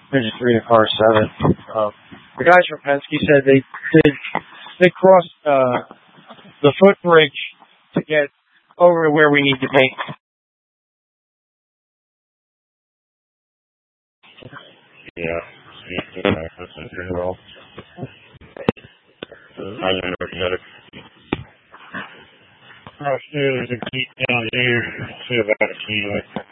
Fidget 3 to car 7. The guys from Penske said they crossed the footbridge to get over to where we need to be. Yeah, that's pretty well. I don't know kinetic. There's a gate down here. See about a key.